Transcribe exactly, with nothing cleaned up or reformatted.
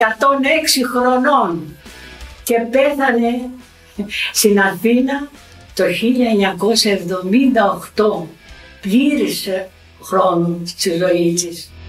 εκατόν έξι χρονών και πέθανε στην Αθήνα το χίλια εννιακόσια εβδομήντα οκτώ, πλήρης χρόνου στη ζωή της.